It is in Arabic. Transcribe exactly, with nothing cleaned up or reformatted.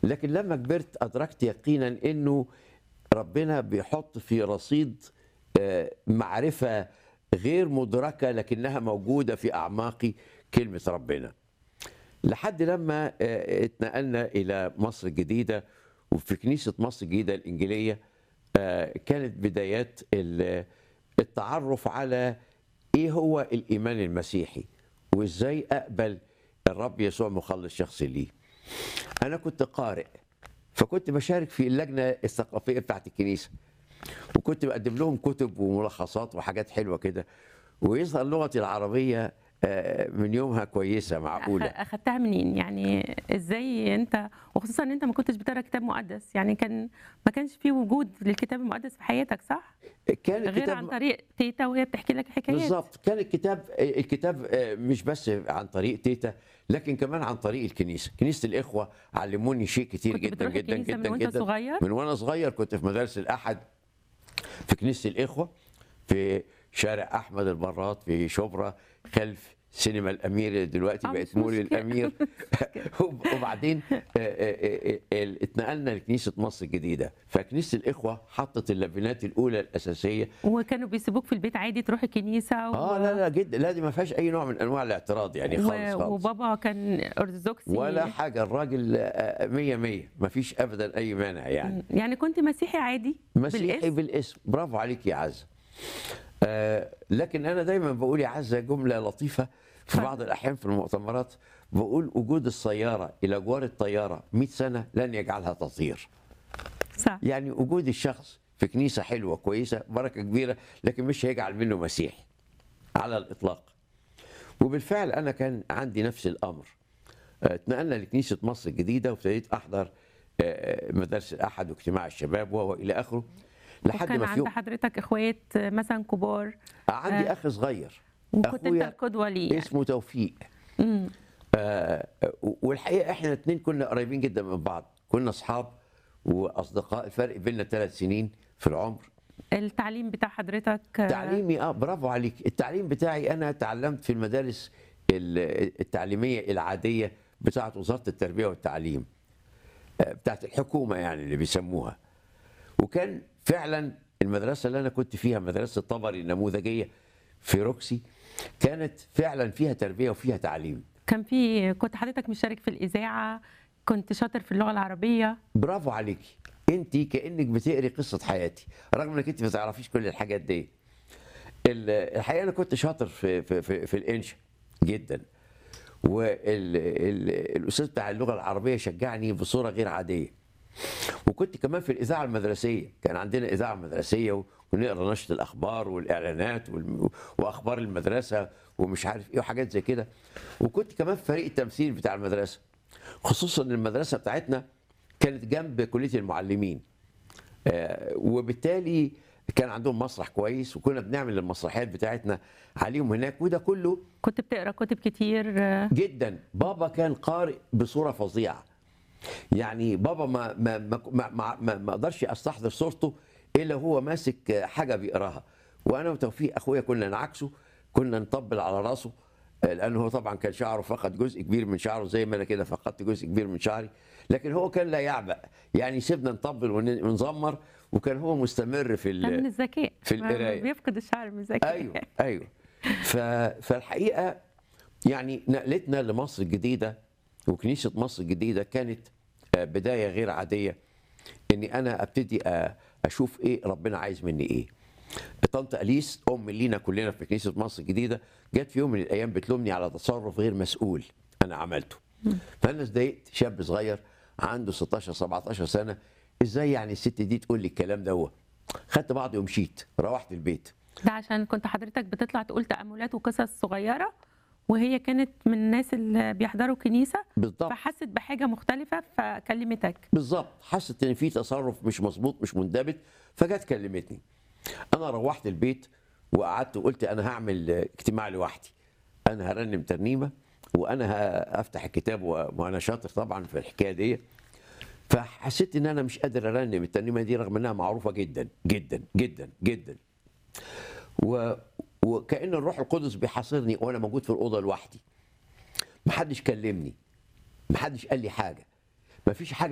لكن لما كبرت ادركت يقينا انه ربنا بيحط في رصيد آه، معرفه غير مدركه لكنها موجوده في اعماقي كلمه ربنا. لحد لما آه، اتنقلنا الى مصر الجديده، وفي كنيسه مصر الجديده الانجيليه آه، كانت بدايات ال- التعرف على ايه هو الايمان المسيحي وازاي اقبل الرب يسوع مخلص شخصي ليه. انا كنت قارئ، فكنت بشارك في اللجنه الثقافيه بتاعت الكنيسه، وكنت بقدم لهم كتب وملخصات وحاجات حلوه كده، ويظهر لغتي العربيه آه، من يومها كويسه معقوله. أخ- اخدتها منين؟ يعني ازاي انت، وخصوصا ان انت ما كنتش بتقرا كتاب مقدس، يعني كان ما كانش في وجود للكتاب المقدس في حياتك، صح؟ كان غير عن الكتاب طريق تيتا وهي بتحكي لك حكايات. بالظبط، كان الكتاب الكتاب آه، مش بس عن طريق تيتا، لكن كمان عن طريق الكنيسه. كنيسه الاخوه علموني شيء كتير كنت جدا بتروح جدا الكنيسه من جدا وانت جدا. صغير؟ من وانا صغير كنت في مدارس الاحد في كنيسه الاخوه في شارع احمد البرات في شبرا، خلف سينما الامير، دلوقتي اه بقت مش مول مشكله. الامير. وبعدين آه، آه، آه، اتنقلنا لكنيسه مصر الجديده، فكنيسه الاخوه حطت اللبنات الاولى الاساسيه. وكانوا بيسيبوك في البيت عادي تروح الكنيسه اه لا و... لا جدا، لا دي ما فيهاش اي نوع من انواع الاعتراض يعني، خالص و... خالص، وبابا كان ولا ارثوذكسي. حاجه. الراجل آه، مية مية، ما فيش ابدا اي مانع يعني. يعني كنت مسيحي عادي مسيحي بالاسم؟ بالاسم، برافو عليك يا عزه. آه لكن انا دايما بقول يا عزه جمله لطيفه في بعض اتفضل. الاحيان في المؤتمرات، بقول وجود السياره الى جوار الطياره مئة سنه لن يجعلها تطير. صح. يعني وجود الشخص في كنيسه حلوه كويسه بركه كبيره، لكن مش هيجعل منه مسيحي على الاطلاق. وبالفعل انا كان عندي نفس الامر. آه، اتنقلنا لكنيسه مصر الجديده وابتديت احضر آه، مدارس الاحد واجتماع الشباب والى اخره، لحد وكان ما في عند يوم حضرتك اخوات مثلا كبار؟ عندي اخ صغير، وكنت انت اخويا القدوه ليه يعني؟ اسمه توفيق. امم آه، والحقيقه احنا الاثنين كنا قريبين جدا من بعض، كنا اصحاب واصدقاء، الفرق بيننا ثلاث سنين في العمر. التعليم بتاع حضرتك آه، تعليمي اه برافو عليك، التعليم بتاعي انا تعلمت في المدارس ال- التعليميه العاديه بتاعه وزاره التربيه والتعليم، آه، بتاعه الحكومه يعني اللي بيسموها. وكان فعلا المدرسه اللي انا كنت فيها مدرسه طبري النموذجيه في روكسي كانت فعلا فيها تربيه وفيها تعليم. كان في، كنت حضرتك مشترك في الاذاعه، كنت شاطر في اللغه العربيه. برافو عليكي، انت كانك بتقري قصه حياتي رغم انك انت ما تعرفيش كل الحاجات دي. ال- الحقيقه انا كنت شاطر في في في, في الانشاء جدا، والاستاذ بتاع اللغه العربيه شجعني بصوره غير عاديه. وكنت كمان في الاذاعه المدرسيه، كان عندنا اذاعه مدرسيه ونقرا نشره الاخبار والاعلانات والم- واخبار المدرسه ومش عارف ايه وحاجات زي كده. وكنت كمان في فريق التمثيل بتاع المدرسه، خصوصا ان المدرسه بتاعتنا كانت جنب كليه المعلمين، آه، وبالتالي كان عندهم مسرح كويس، وكنا بنعمل المسرحيات بتاعتنا عليهم هناك، وده كله كنت بتقرا كتب كتير آه، جدا. بابا كان قارئ بصوره فظيعه، يعني بابا ما ما ما ما, ما, ما, ما اقدرش استحضر صورته الا هو ماسك حاجه بيقراها. وانا وتوفيق اخويا كنا نعكسه، كنا نطبل على راسه، لانه هو طبعا كان شعره فقد جزء كبير من شعره زي ما انا كده فقدت جزء كبير من شعري، لكن هو كان لا يعبأ، يعني سيبنا نطبل ون- ونزمر، وكان هو مستمر في ده من ال- الذكاء، في ما- ما القرايه. بيفقد الشعر من الذكاء. ايوه ايوه. ف... فالحقيقه يعني نقلتنا لمصر الجديده وكنيسه مصر الجديده كانت آه، بدايه غير عاديه، اني انا ابتدي آه، اشوف ايه ربنا عايز مني ايه. طنط اليس ام لينا كلنا في كنيسه مصر الجديده جت في يوم من الايام بتلومني على تصرف غير مسؤول انا عملته. فانا اتضايقت، شاب صغير عنده ستاشر سبعتاشر سنه، ازاي يعني الست دي تقول لي الكلام دوت. خدت بعضي ومشيت، روحت البيت. ده عشان كنت حضرتك بتطلع تقول تأملات وقصص صغيرة، وهي كانت من الناس اللي بيحضروا كنيسة، بالضبط فحست بحاجة مختلفة فكلمتك. بالظبط، حست ان في تصرف مش مظبوط مش منضبط، فجت كلمتني. انا روحت البيت وقعدت وقلت انا هعمل اجتماع لوحدي، انا هرنم ترنيمه وانا هفتح الكتاب و- وانا شاطر طبعا في الحكايه دي. فحسيت ان انا مش قادر ارنم الترنيمه دي رغم انها معروفه جدا جدا جدا جدا. و... وكأن الروح القدس بيحاصرني وانا موجود في الاوضه لوحدي، محدش كلمني، محدش قال لي حاجه، مفيش حاجه